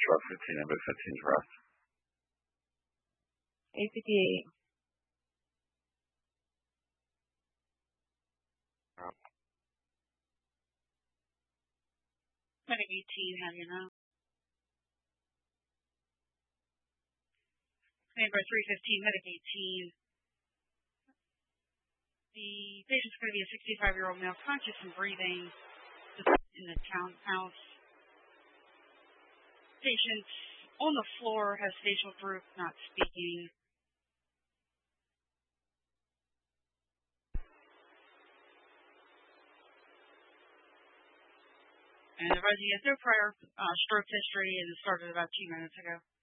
12:15, number 15 for us. 858. Medic 18, have you now? Number 315, Medic 18. The patient's going to be a 65-year-old male, conscious and breathing, in the townhouse. Patient on the floor has facial droop, not speaking. And the resident has no prior stroke history and started about 2 minutes ago.